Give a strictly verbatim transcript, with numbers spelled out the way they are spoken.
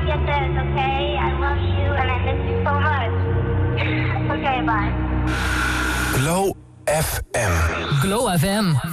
get this, okay? I love you and I miss you so much. Okay, bye. Glow F M. Glow F M.